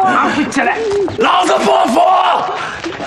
拿回起来！ 老子不服！